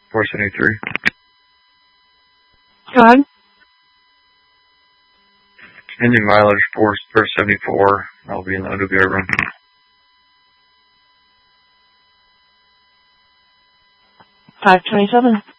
473. Go ahead. Engine mileage 474. I'll be in the undergear run. 527.